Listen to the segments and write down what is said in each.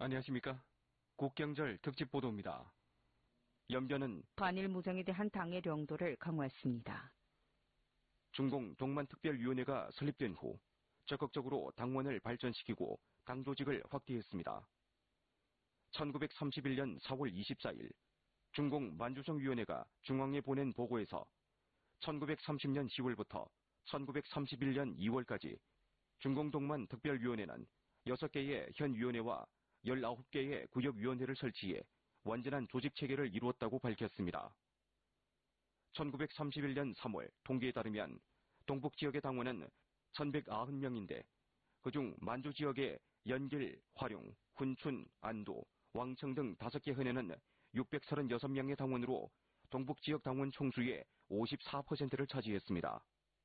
안녕하십니까. 국경절 특집 보도입니다. 연변은 반일 무장에 대한 당의 령도를 강화했습니다. 중공 동만특별위원회가 설립된 후 적극적으로 당원을 발전시키고 당 조직을 확대했습니다. 1931년 4월 24일 중공 만주성위원회가 중앙에 보낸 보고에서 1930년 10월부터 1931년 2월까지 중공 동만특별위원회는 6개의 현위원회와 19개의 구역위원회를 설치해 완전한 조직체계를 이루었다고 밝혔습니다. 1931년 3월 통계에 따르면 동북지역의 당원은 1190명인데 그중 만주지역의 연길, 화룡, 훈춘, 안도, 왕청 등 5개 현에는 636명의 당원으로 동북지역 당원 총수의 54%를 차지했습니다.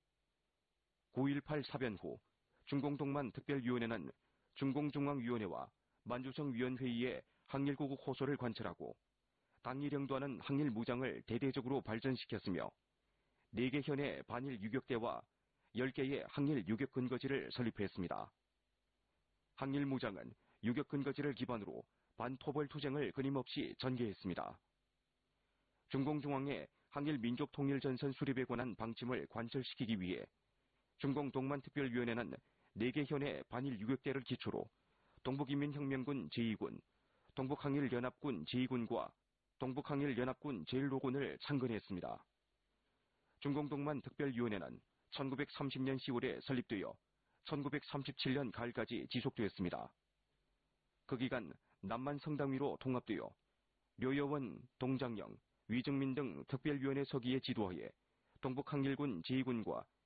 9.18 사변 후 중공동만특별위원회는 중공중앙위원회와 만주성위원회의의 항일구국 호소를 관철하고 당이 령도하는 항일무장을 대대적으로 발전시켰으며 4개 현의 반일 유격대와 10개의 항일 유격근거지를 설립했습니다. 항일무장은 유격근거지를 기반으로 반토벌투쟁을 끊임없이 전개했습니다. 중공중앙의 항일민족통일전선 수립에 관한 방침을 관철시키기 위해 중공동만특별위원회는 4개 현의 반일 유격대를 기초로 동북인민혁명군 제2군, 동북항일연합군 제2군과 동북항일연합군 제1호군을 창건했습니다. 중공동만특별위원회는 1930년 10월에 설립되어 1937년 가을까지 지속되었습니다. 그 기간 남만성당위로 통합되어 료여원, 동장영, 위증민 등 특별위원회 서기의 지도하에 동북항일군 제2군과